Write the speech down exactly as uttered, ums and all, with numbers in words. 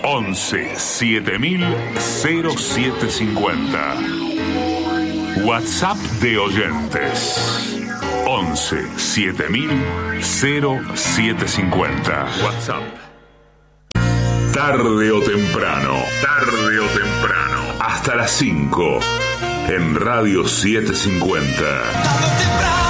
once siete mil cero siete cincuenta. WhatsApp de oyentes once siete mil cero siete cincuenta. WhatsApp. Tarde o temprano, tarde o temprano, hasta las cinco en Radio setecientos cincuenta.